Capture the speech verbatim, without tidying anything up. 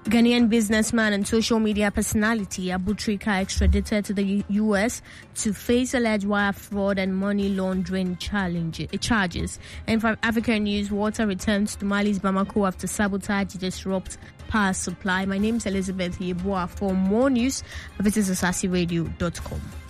Ghanaian businessman and social media personality Abu Trika extradited to the U S to face alleged wire fraud and money laundering challenge, charges. And from African News, water returns to Mali's Bamako after sabotage disrupt power supply. My name is Elizabeth Yeboah. For more news, visit asasi radio dot com.